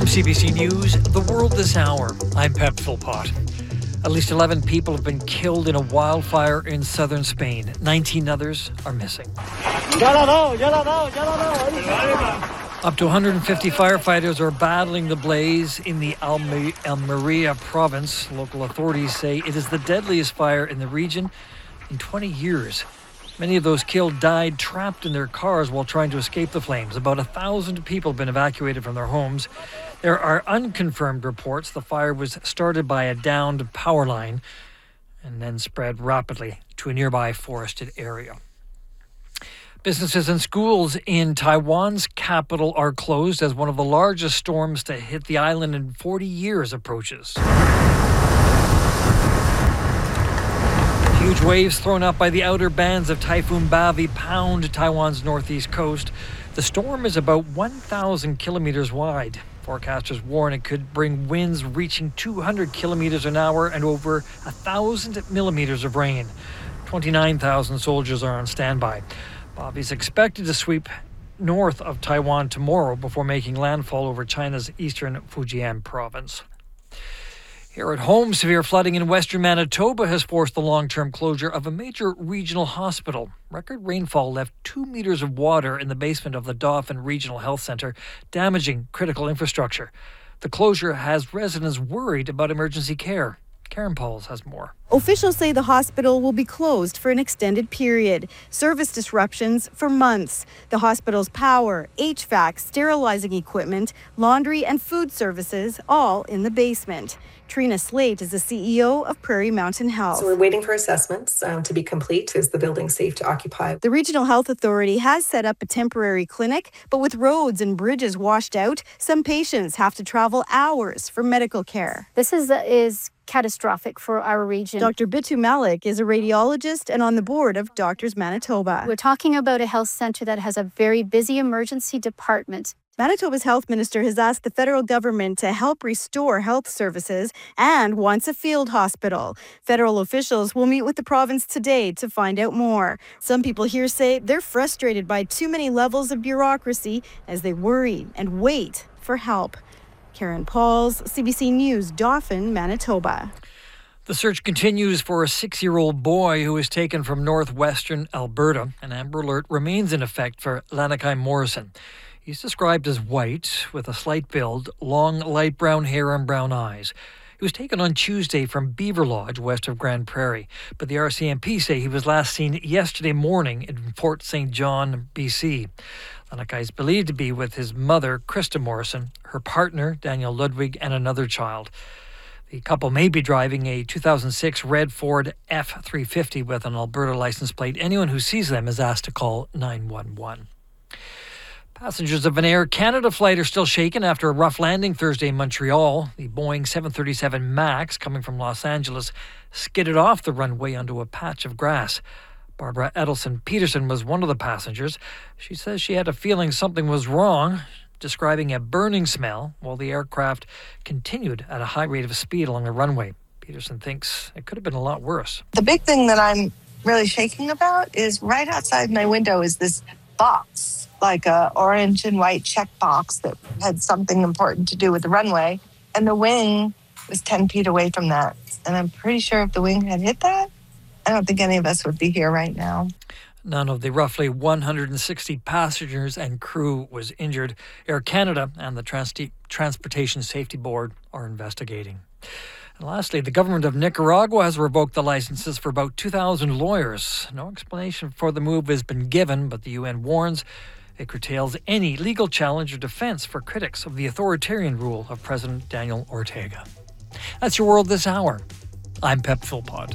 CBC News, The World This Hour. I'm Pep Philpott. At least 11 people have been killed in a wildfire in southern Spain. 19 others are missing. Up to 150 firefighters are battling the blaze in the Almeria province. Local authorities say it is the deadliest fire in the region in 20 years. Many of those killed died trapped in their cars while trying to escape the flames. About 1,000 people have been evacuated from their homes. There are unconfirmed reports the fire was started by a downed power line and then spread rapidly to a nearby forested area. Businesses and schools in Taiwan's capital are closed as one of the largest storms to hit the island in 40 years approaches. Huge waves thrown up by the outer bands of Typhoon Bavi pound Taiwan's northeast coast. The storm is about 1,000 kilometers wide. Forecasters warn it could bring winds reaching 200 kilometers an hour and over 1,000 millimeters of rain. 29,000 soldiers are on standby. Bavi is expected to sweep north of Taiwan tomorrow before making landfall over China's eastern Fujian province. Here at home, severe flooding in western Manitoba has forced the long-term closure of a major regional hospital. Record rainfall left 2 meters of water in the basement of the Dauphin Regional Health Centre, damaging critical infrastructure. The closure has residents worried about emergency care. Karen Pauls has more. Officials say the hospital will be closed for an extended period. Service disruptions for months. The hospital's power, HVAC, sterilizing equipment, laundry and food services all in the basement. Trina Slate is the CEO of Prairie Mountain Health. So we're waiting for assessments to be complete. Is the building safe to occupy? The Regional Health Authority has set up a temporary clinic, but with roads and bridges washed out, some patients have to travel hours for medical care. This is catastrophic for our region. Dr. Bitu Malik is a radiologist and on the board of Doctors Manitoba. We're talking about a health centre that has a very busy emergency department. Manitoba's health minister has asked the federal government to help restore health services and wants a field hospital. Federal officials will meet with the province today to find out more. Some people here say they're frustrated by too many levels of bureaucracy as they worry and wait for help. Karen Pauls, CBC News, Dauphin, Manitoba. The search continues for a 6-year-old boy who was taken from northwestern Alberta. An Amber Alert remains in effect for Lanakai Morrison. He's described as white, with a slight build, long light brown hair and brown eyes. He was taken on Tuesday from Beaver Lodge, west of Grand Prairie. But the RCMP say he was last seen yesterday morning in Fort St. John, BC. Lanakai is believed to be with his mother, Krista Morrison, her partner, Daniel Ludwig, and another child. The couple may be driving a 2006 red Ford F-350 with an Alberta license plate. Anyone who sees them is asked to call 911. Passengers of an Air Canada flight are still shaken after a rough landing Thursday in Montreal. The Boeing 737 MAX, coming from Los Angeles, skidded off the runway onto a patch of grass. Barbara Edelson Peterson was one of the passengers. She says she had a feeling something was wrong, describing a burning smell while the aircraft continued at a high rate of speed along the runway. Peterson thinks it could have been a lot worse. The big thing that I'm really shaking about is right outside my window is this box, like a orange and white check box that had something important to do with the runway. And the wing was 10 feet away from that. And I'm pretty sure if the wing had hit that, I don't think any of us would be here right now. None of the roughly 160 passengers and crew was injured. Air Canada and the Transportation Safety Board are investigating. And lastly, the government of Nicaragua has revoked the licenses for about 2,000 lawyers. No explanation for the move has been given, but the UN warns it curtails any legal challenge or defense for critics of the authoritarian rule of President Daniel Ortega. That's your World This Hour. I'm Pep Philpott.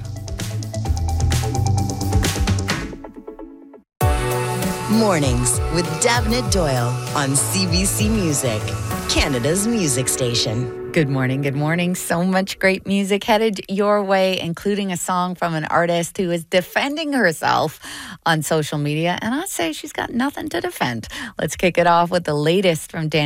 Mornings with Davnit Doyle on CBC Music, Canada's music station. Good morning, good morning. So much great music headed your way, including a song from an artist who is defending herself on social media. And I say she's got nothing to defend. Let's kick it off with the latest from Dan.